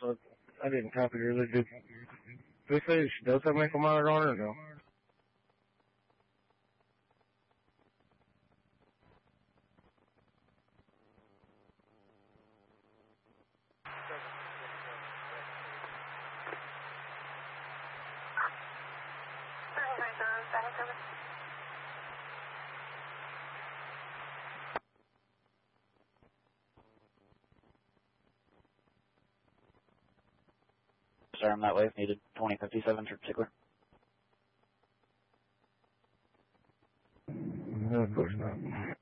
So I didn't copy her. Did they say she does have ankle monitor on her or no? Sir, I'm that way if needed. 2057 for particular. No, of course not.